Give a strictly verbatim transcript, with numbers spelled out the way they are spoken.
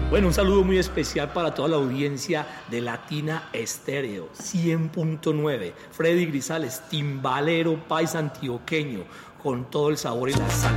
Bueno, un saludo muy especial para toda la audiencia de Latina Estéreo cien punto nueve. Freddy Grisales, timbalero paisa antioqueño, con todo el sabor y la salsa.